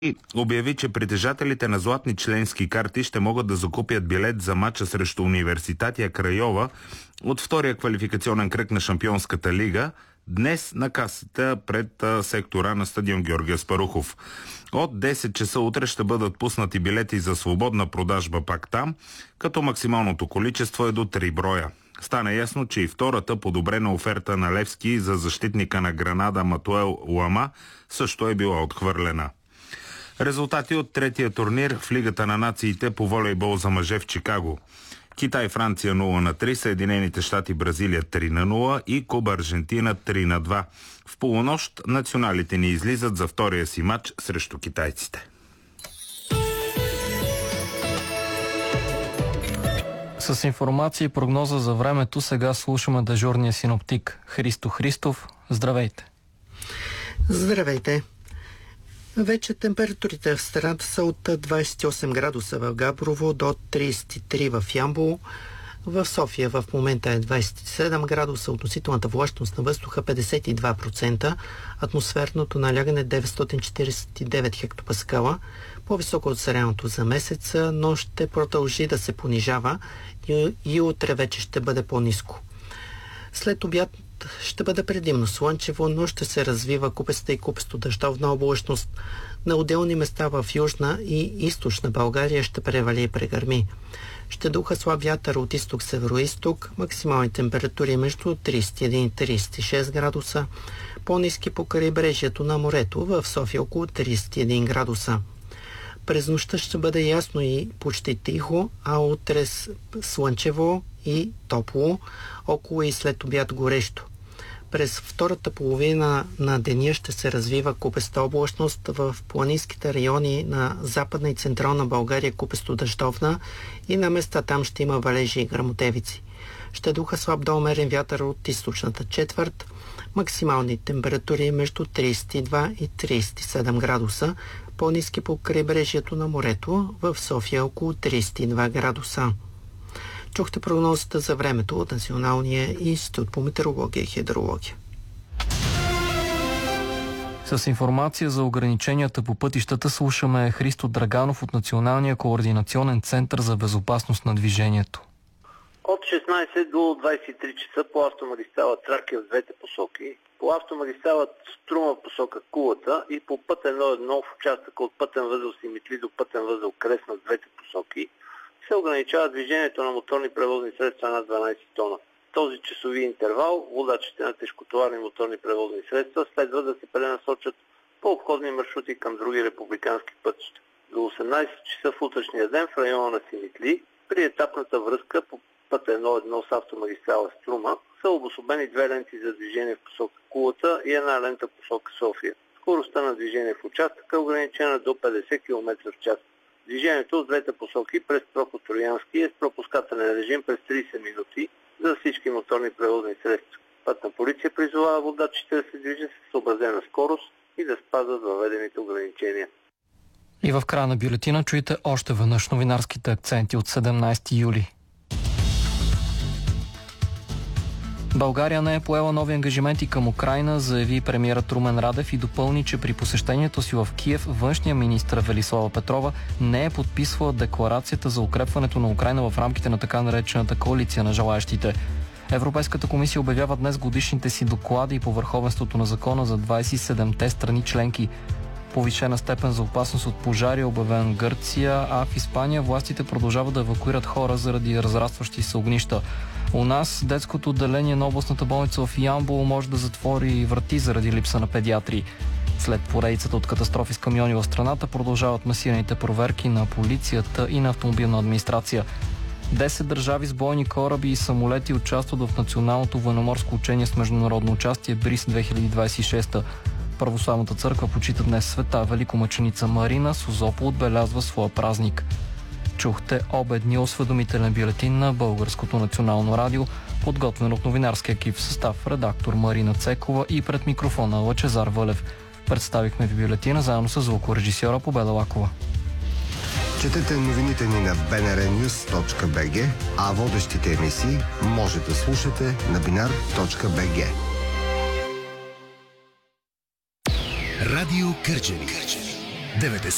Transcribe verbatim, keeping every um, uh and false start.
и обяви, че притежателите на златни членски карти ще могат да закупят билет за мача срещу Университатия Крайова от втория квалификационен кръг на Шампионската лига днес на касата пред а, сектора на стадион Георги Аспарухов. От десет часа утре ще бъдат пуснати билети за свободна продажба пак там, като максималното количество е до три броя. Стана ясно, че и втората подобрена оферта на Левски за защитника на Гранада Матуел Уама също е била отхвърлена. Резултати от третия турнир в Лигата на нациите по волейбол за мъже в Чикаго. Китай Франция нула на три, Съединените щати Бразилия три на нула и Куба Аржентина три на два. В полунощ националите ни излизат за втория си матч срещу китайците. С информация и прогноза за времето сега слушаме дежурния синоптик Христо Христов. Здравейте! Здравейте! Вече температурите в страната са от двадесет и осем градуса в Габрово до тридесет и три в Ямбол. В София в момента е двадесет и седем градуса, относителната влажност на въздуха петдесет и два процента, атмосферното налягане деветстотин четиридесет и девет хектопаскала, по-високо от средното за месеца, но ще продължи да се понижава и, и утре вече ще бъде по-ниско. След обяд ще бъде предимно слънчево, но ще се развива купеста и купесто дъждовна облачност. На отделни места в Южна и Източна България ще превали и прегърми. Ще духа слаб вятър от изток-североизток, максимални температури между тридесет и един и тридесет и шест градуса, по-ниски по крайбрежието на морето, в София около тридесет и един градуса. През нощта ще бъде ясно и почти тихо, а утре слънчево и топло, около и след обяд горещо. През втората половина на деня ще се развива купеста облачност в планинските райони на Западна и Централна България, купесто дъждовна, и на места там ще има валежи и гръмотевици. Ще духа слаб до умерен вятър от източната четвърт, максимални температури между тридесет и два и тридесет и седем градуса, по-ниски по крайбрежието на морето, в София около тридесет и два градуса. Чухте прогнозата за времето от Националния институт по метеорология и хидрология. С информация за ограниченията по пътищата слушаме Христо Драганов от Националния координационен център за безопасност на движението. От шестнадесет до двадесет и три часа по автомагистрала Тракия в двете посоки, по автомагистрала Струма в посока Кулата и по път едно едно в участъка от пътен възел Симитли до пътен възел Кресна в двете посоки се ограничава движението на моторни превозни средства над дванадесет тона. В този часови интервал водачите на тежкотоварни моторни превозни средства следва да се пренасочат по обходни маршрути към други републикански пътища. До осемнадесет часа в утрешния ден в района на Симитли при етапната връзка по път едно едно с автомагистрала Струма са обособени две ленти за движение в посока Кулата и една лента в посока София. Скоростта на движение в участъка е ограничена до петдесет километра в час. Движението от двете посоки през Прокop Троянски е с пропускателен режим през тридесет минути за всички моторни превозни средства. Пътна полиция призовава водачите да се движат с съобразена скорост и да спазват въведените ограничения. И в края на бюлетина чуйте още веднъж новинарските акценти от седемнадесети юли. България не е поела нови ангажименти към Украйна, заяви премиерът Румен Радев и допълни, че при посещението си в Киев външния министър Велислава Петрова не е подписвала декларацията за укрепването на Украйна в рамките на така наречената коалиция на желаещите. Европейската комисия обявява днес годишните си доклади по върховенството на закона за двадесет и седемте страни членки. Повишена степен за опасност от пожари е обявен Гърция, а в Испания властите продължават да евакуират хора заради разрастващи се огнища. У нас детското отделение на областната болница в Ямбол може да затвори врати заради липса на педиатри. След поредицата от катастрофи с камиони в страната продължават масираните проверки на полицията и на автомобилна администрация. Десет държави с бойни кораби и самолети участват в националното военноморско учение с международно участие Бриз две хиляди двадесет и шеста. Православната църква почита днес света великомъченица Марина. Созопол отбелязва своя празник. Чухте обедния осведомителен бюлетин на Българското национално радио, подготвен от новинарския екип в състав редактор Марина Цекова и пред микрофона Лъчезар Вълев. Представихме ви бюлетина заедно с звукорежисьора Победа Лакова. Четете новините ни на би ен ар нюз точка би джи, а водещите емисии може да слушате на биnar точка би джи. Радио Кърджали. деветдесет